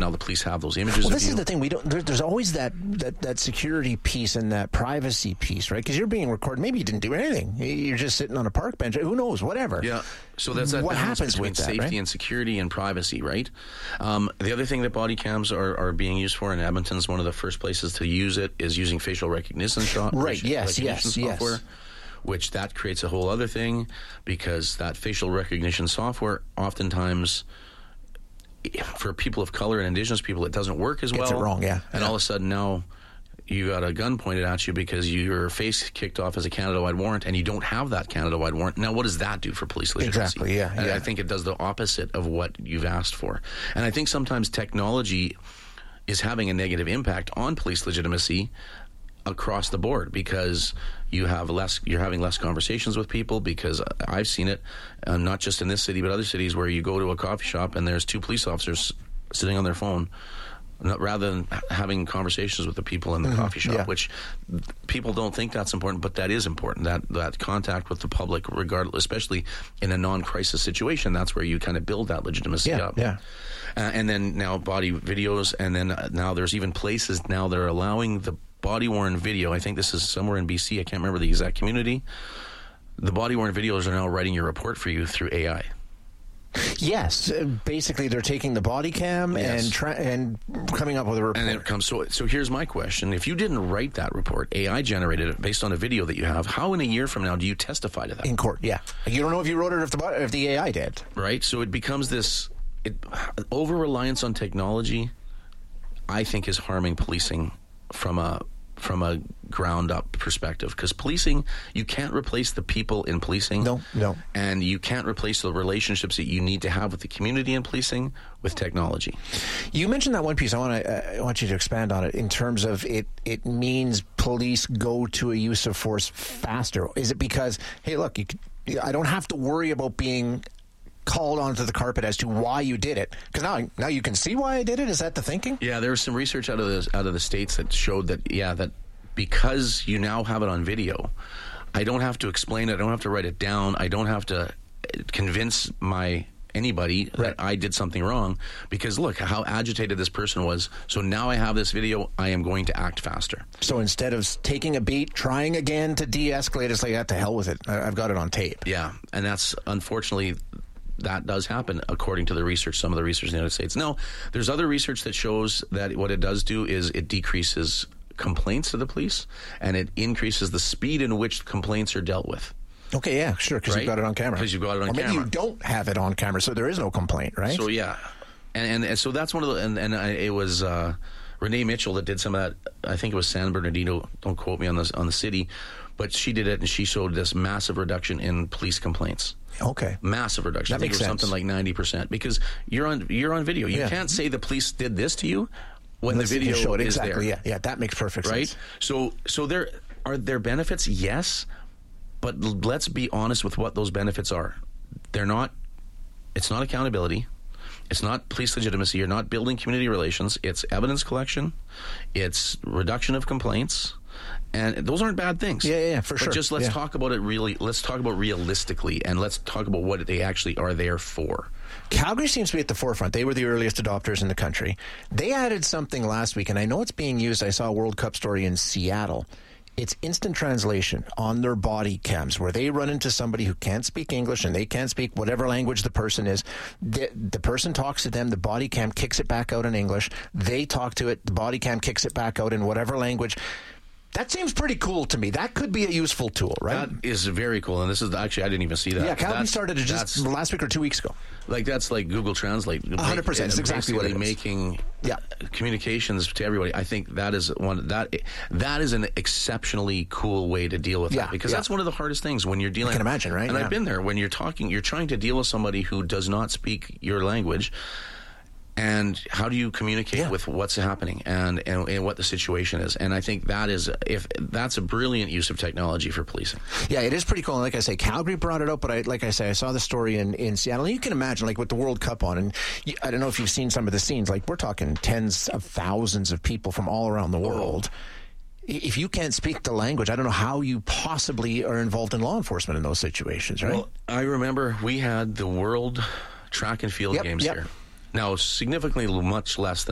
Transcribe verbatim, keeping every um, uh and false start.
now the police have those images. Well, of this you. is the thing. We don't. There, there's always that, that that security piece and that privacy piece, right? Because you're being recorded. Maybe you didn't do anything. You're just sitting on a park bench. Who knows? Whatever. Yeah. So that's that what balance happens between with that, safety right? and security and privacy, right? Um, the other thing that body cams are, are being used for, and Edmonton's one of the first places to use it, is using facial recognition shot. Right. Yes. recognition Yes. software, Yes. which that creates a whole other thing, because that facial recognition software oftentimes, for people of color and Indigenous people, it doesn't work as Gets well. it wrong, yeah. And yeah. all of a sudden now you got a gun pointed at you because your face kicked off as a Canada-wide warrant, and you don't have that Canada-wide warrant. Now, what does that do for police legitimacy? Exactly, yeah, And yeah. I think it does the opposite of what you've asked for. And I think sometimes technology is having a negative impact on police legitimacy across the board, because you have less, you're having less conversations with people, because I've seen it, uh, not just in this city, but other cities, where you go to a coffee shop and there's two police officers sitting on their phone, not, rather than having conversations with the people in the mm-hmm. coffee shop, yeah. which people don't think that's important, but that is important. That that contact with the public, regardless, especially in a non-crisis situation, that's where you kind of build that legitimacy yeah, up. Yeah. Uh, and then now body videos, and then uh, now there's even places now that are allowing the body-worn video. I think this is somewhere in B C. I can't remember the exact community. The body-worn videos are now writing your report for you through A I. Yes, basically they're taking the body cam yes. and try, and coming up with a report. And it comes. So, so here's my question: if you didn't write that report, A I generated it based on a video that you have, how in a year from now do you testify to that? In court, yeah. You don't know if you wrote it or if the if the A I did. Right. So it becomes this it, over reliance on technology. I think is harming policing from a from a ground up perspective, because policing, you can't replace the people in policing. No, no. And you can't replace the relationships that you need to have with the community in policing with technology. You mentioned that one piece. I want to uh, I want you to expand on it in terms of it it means police go to a use of force faster. Is it because, hey, look, you, I don't have to worry about being called onto the carpet as to why you did it, because now now you can see why I did it? Is that the thinking? Yeah, there was some research out of the out of the states that showed that yeah that because you now have it on video, I don't have to explain it, I don't have to write it down, I don't have to convince my anybody right. that I did something wrong, because look how agitated this person was. So now I have this video, I am going to act faster. So instead of taking a beat, trying again to de-escalate, it's like, ah, to hell with it, I've got it on tape. Yeah, and that's unfortunately that does happen according to the research, some of the research in the United States. No, there's other research that shows that what it does do is it decreases complaints to the police, and it increases the speed in which complaints are dealt with. Okay, yeah, sure, because right? you've got it on camera. Because you've got it on or maybe camera. you don't have it on camera, so there is no complaint, right? So, yeah. And, and, and so that's one of the, and, and I, it was uh, Renee Mitchell that did some of that. I think it was San Bernardino, don't quote me on this, on the city, but she did it, and she showed this massive reduction in police complaints. Okay. Massive reduction. That I think makes it was sense. something like ninety percent, because you're on you're on video. You yeah. can't say the police did this to you when Unless the video show it. is exactly. there. Yeah, yeah, that makes perfect right? sense. So so there are there benefits, yes, but l- let's be honest with what those benefits are. They're not it's not accountability. It's not police legitimacy. You're not building community relations. It's evidence collection. It's reduction of complaints. And those aren't bad things. Yeah, yeah, yeah, for but sure. But just let's yeah. talk about it really. Let's talk about realistically, and let's talk about what they actually are there for. Calgary seems to be at the forefront. They were the earliest adopters in the country. They added something last week, and I know it's being used. I saw a World Cup story in Seattle. It's instant translation on their body cams, where they run into somebody who can't speak English and they can't speak whatever language the person is. The, the person talks to them, the body cam kicks it back out in English. They talk to it, the body cam kicks it back out in whatever language. That seems pretty cool to me. That could be a useful tool, right? That is very cool, and this is actually I didn't even see that. Yeah, Calgary that's, started it just last week or two weeks ago. Like that's like Google Translate. one hundred percent. It's exactly what it is. Making yeah. communications to everybody. I think that is one that that is an exceptionally cool way to deal with yeah, that, because yeah. that's one of the hardest things when you're dealing. I can imagine, right? And yeah. I've been there when you're talking. You're trying to deal with somebody who does not speak your language. And how do you communicate yeah. with what's happening and, and and what the situation is? And I think that is if that's a brilliant use of technology for policing. Yeah, it is pretty cool. And like I say, Calgary brought it up, but I, like I say, I saw the story in, in Seattle. And you can imagine, like with the World Cup on, and you, I don't know if you've seen some of the scenes. Like we're talking tens of thousands of people from all around the world. Oh. If you can't speak the language, I don't know how you possibly are involved in law enforcement in those situations, right? Well, I remember we had the World Track and Field yep, Games yep. here. Now, significantly much less than